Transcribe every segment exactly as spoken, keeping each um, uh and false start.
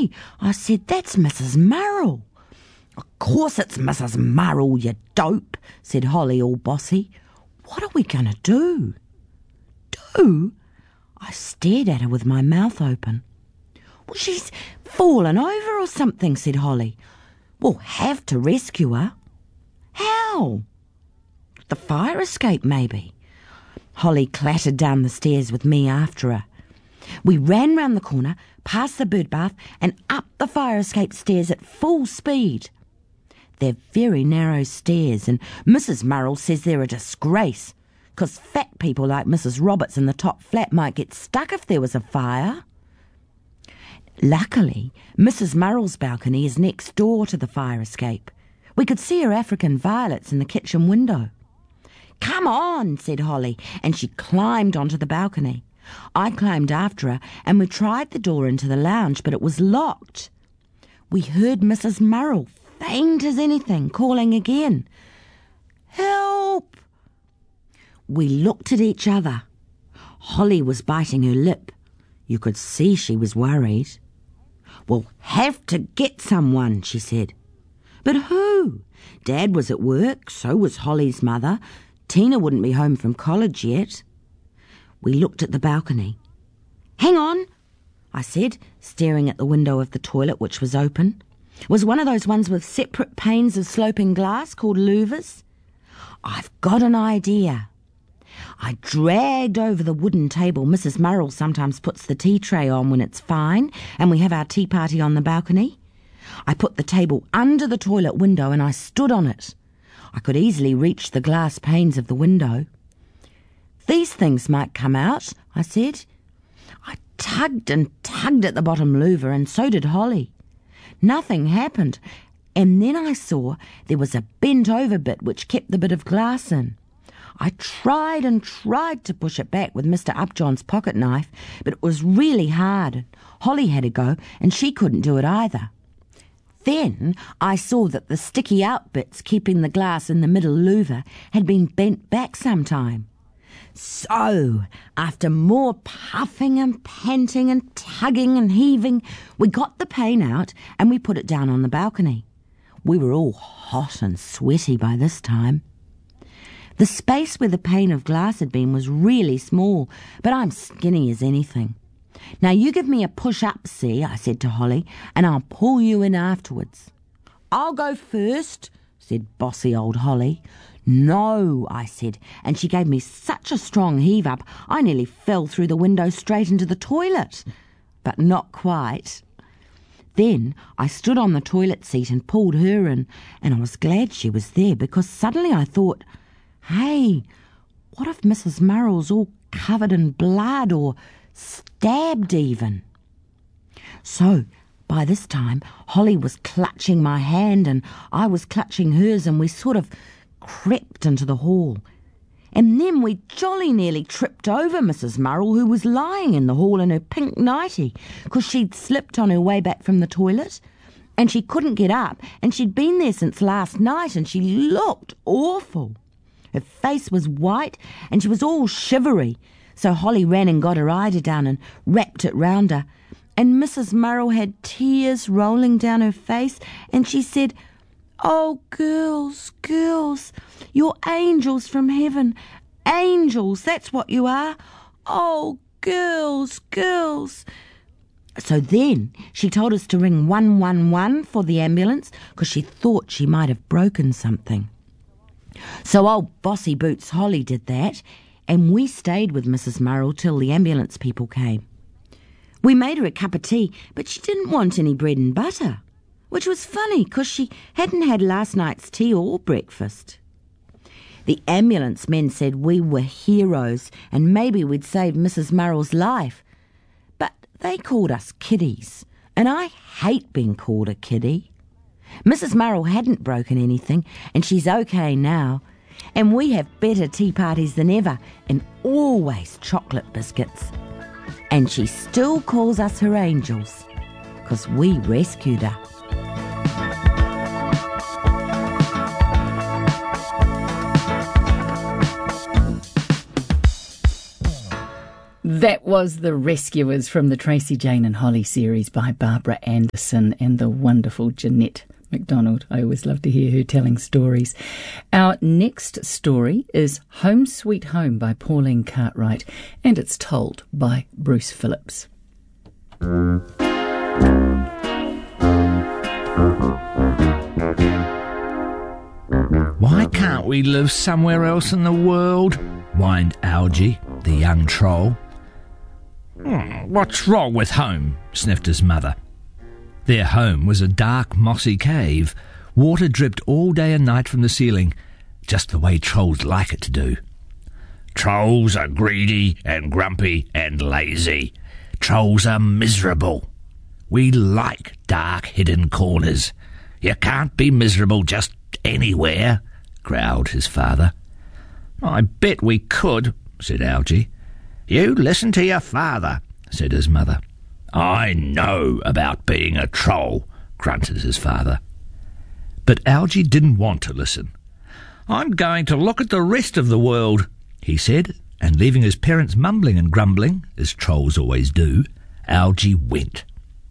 Holly, I said, that's Missus Murrell. Of course it's Missus Murrell, you dope, said Holly all bossy. What are we going to do? Do? I stared at her with my mouth open. Well, she's fallen over or something, said Holly. We'll have to rescue her. How? The fire escape, maybe. Holly clattered down the stairs with me after her. We ran round the corner, past the bird bath, and up the fire escape stairs at full speed. They're very narrow stairs, and Missus Murrell says they're a disgrace, 'cause fat people like Missus Roberts in the top flat might get stuck if there was a fire. Luckily, Missus Murrell's balcony is next door to the fire escape. We could see her African violets in the kitchen window. Come on, said Holly, and she climbed onto the balcony. I climbed after her, and we tried the door into the lounge, but it was locked. We heard Missus Murrell, faint as anything, calling again. Help! We looked at each other. Holly was biting her lip. You could see she was worried. We'll have to get someone, she said. But who? Dad was at work, so was Holly's mother. Tina wouldn't be home from college yet. We looked at the balcony. Hang on, I said, staring at the window of the toilet, which was open. It was one of those ones with separate panes of sloping glass called louvers. I've got an idea. I dragged over the wooden table Missus Murrell sometimes puts the tea tray on when it's fine and we have our tea party on the balcony. I put the table under the toilet window and I stood on it. I could easily reach the glass panes of the window. These things might come out, I said. I tugged and tugged at the bottom louver, and so did Holly. Nothing happened, and then I saw there was a bent-over bit which kept the bit of glass in. I tried and tried to push it back with Mister Upjohn's pocket knife, but it was really hard. Holly had a go, and she couldn't do it either. Then I saw that the sticky-out bits keeping the glass in the middle louver had been bent back some time. So, after more puffing and panting and tugging and heaving, we got the pane out and we put it down on the balcony. We were all hot and sweaty by this time. The space where the pane of glass had been was really small, but I'm skinny as anything. Now you give me a push-up, see, I said to Holly, and I'll pull you in afterwards. I'll go first, said bossy old Holly. No, I said, and she gave me such a strong heave-up, I nearly fell through the window straight into the toilet. But not quite. Then I stood on the toilet seat and pulled her in, and I was glad she was there, because suddenly I thought, hey, what if Missus Murrell's all covered in blood or stabbed even? So, by this time, Holly was clutching my hand and I was clutching hers, and we sort of crept into the hall. And then we jolly nearly tripped over Missus Murrell, who was lying in the hall in her pink nightie, because she'd slipped on her way back from the toilet, and she couldn't get up, and she'd been there since last night, and she looked awful. Her face was white, and she was all shivery, so Holly ran and got her eiderdown and wrapped it round her, and Missus Murrell had tears rolling down her face, and she said, "Oh, girls, girls, you're angels from heaven. Angels, that's what you are. Oh, girls, girls." So then she told us to ring one one one for the ambulance, because she thought she might have broken something. So old Bossy Boots Holly did that, and we stayed with Missus Murrell till the ambulance people came. We made her a cup of tea, but she didn't want any bread and butter, which was funny, because she hadn't had last night's tea or breakfast. The ambulance men said we were heroes and maybe we'd saved Missus Murrell's life, but they called us kiddies, and I hate being called a kiddie. Missus Murrell hadn't broken anything, and she's okay now, and we have better tea parties than ever, and always chocolate biscuits. And she still calls us her angels, because we rescued her. That was The Rescuers from the Tracy Jane and Holly series by Barbara Anderson and the wonderful Jeanette MacDonald. I always love to hear her telling stories. Our next story is Home Sweet Home by Pauline Cartwright, and it's told by Bruce Phillips. Why can't we live somewhere else in the world? Whined Algy, the young troll. Hmm, what's wrong with home? Sniffed his mother. Their home was a dark, mossy cave. Water dripped all day and night from the ceiling, just the way trolls like it to do. Trolls are greedy and grumpy and lazy. Trolls are miserable. We like dark, hidden corners. You can't be miserable just anywhere, growled his father. I bet we could, said Algy. You listen to your father, said his mother. I know about being a troll, grunted his father. But Algy didn't want to listen. I'm going to look at the rest of the world, he said, and leaving his parents mumbling and grumbling, as trolls always do, Algy went.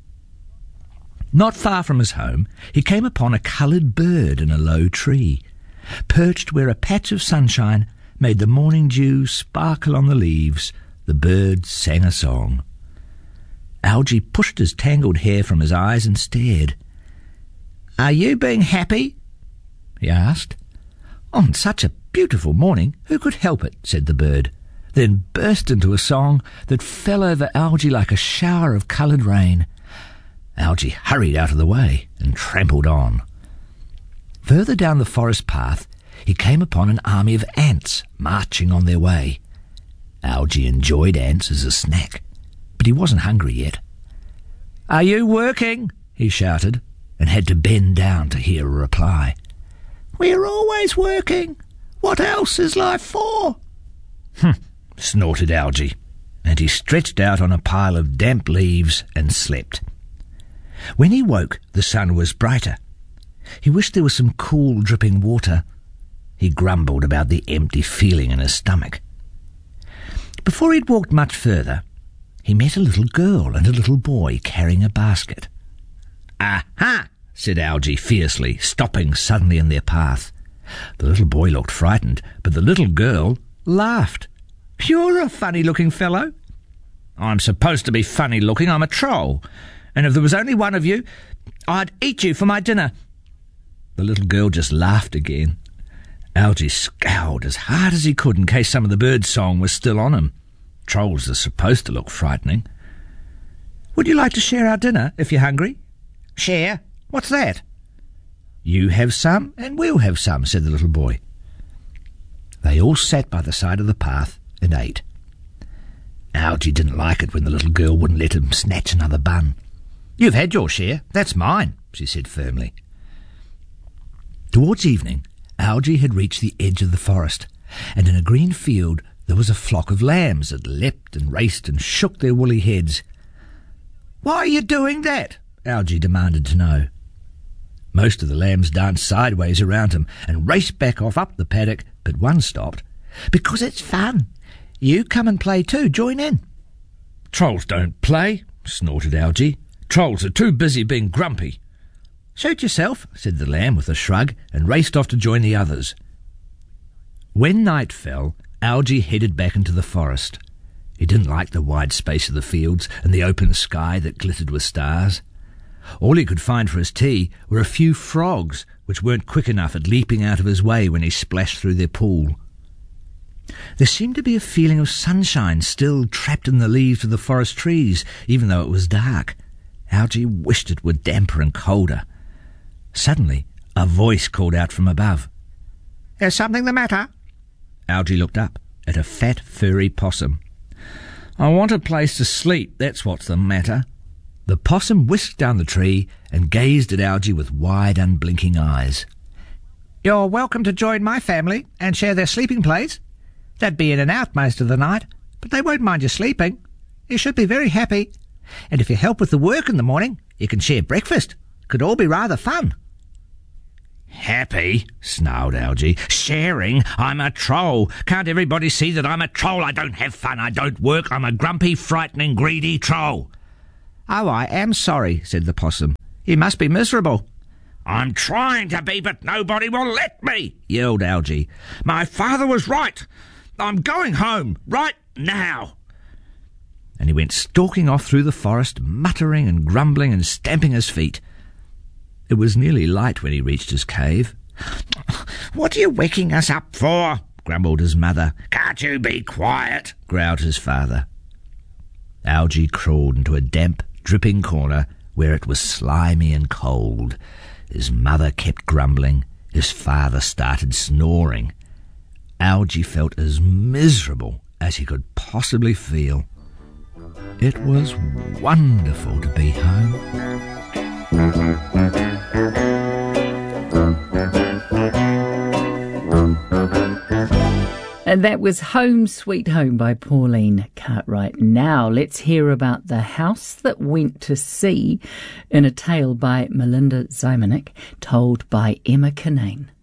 Not far from his home, he came upon a coloured bird in a low tree. Perched where a patch of sunshine made the morning dew sparkle on the leaves, the bird sang a song. Algy pushed his tangled hair from his eyes and stared. Are you being happy? He asked. On such a beautiful morning, who could help it, said the bird, then burst into a song that fell over Algy like a shower of coloured rain. Algy hurried out of the way and trampled on. Further down the forest path, he came upon an army of ants marching on their way. Algy enjoyed ants as a snack, but he wasn't hungry yet. Are you working? He shouted, and had to bend down to hear a reply. We're always working. What else is life for? Hm, snorted Algy, and he stretched out on a pile of damp leaves and slept. When he woke, the sun was brighter. He wished there was some cool, dripping water. He grumbled about the empty feeling in his stomach. Before he'd walked much further, he met a little girl and a little boy carrying a basket. Aha! said Algy fiercely, stopping suddenly in their path. The little boy looked frightened, but the little girl laughed. You're a funny-looking fellow. I'm supposed to be funny-looking. I'm a troll. And if there was only one of you, I'd eat you for my dinner. The little girl just laughed again. Algy scowled as hard as he could in case some of the bird's song was still on him. Trolls are supposed to look frightening. Would you like to share our dinner if you're hungry? Share? What's that? You have some and we'll have some, said the little boy. They all sat by the side of the path and ate. Algy didn't like it when the little girl wouldn't let him snatch another bun. You've had your share. That's mine, she said firmly. Towards evening, Algy had reached the edge of the forest, and in a green field there was a flock of lambs that leapt and raced and shook their woolly heads. Why are you doing that? Algy demanded to know. Most of the lambs danced sideways around him and raced back off up the paddock, but one stopped. Because it's fun. You come and play too. Join in. Trolls don't play, snorted Algy. Trolls are too busy being grumpy. Suit yourself, said the lamb with a shrug, and raced off to join the others. When night fell, Algy headed back into the forest. He didn't like the wide space of the fields and the open sky that glittered with stars. All he could find for his tea were a few frogs, which weren't quick enough at leaping out of his way when he splashed through their pool. There seemed to be a feeling of sunshine still trapped in the leaves of the forest trees, even though it was dark. Algy wished it were damper and colder. Suddenly, a voice called out from above. Is something the matter? Algy looked up at a fat, furry possum. I want a place to sleep, that's what's the matter. The possum whisked down the tree and gazed at Algy with wide, unblinking eyes. You're welcome to join my family and share their sleeping place. They'd be in and out most of the night, but they won't mind you sleeping. You should be very happy. And if you help with the work in the morning, you can share breakfast. Could all be rather fun. Happy? Snarled Algy. Sharing? I'm a troll. Can't everybody see that I'm a troll? I don't have fun. I don't work. I'm a grumpy, frightening, greedy troll. Oh, I am sorry, said the possum. You must be miserable. I'm trying to be, but nobody will let me, yelled Algy. My father was right. I'm going home right now. And he went stalking off through the forest, muttering and grumbling and stamping his feet. It was nearly light when he reached his cave. What are you waking us up for? Grumbled his mother. Can't you be quiet? Growled his father. Algy crawled into a damp, dripping corner where it was slimy and cold. His mother kept grumbling. His father started snoring. Algy felt as miserable as he could possibly feel. It was wonderful to be home. And that was Home Sweet Home by Pauline Cartwright. Now let's hear about The House That Went to Sea in a tale by Melinda Zimonic, told by Emma Kinane.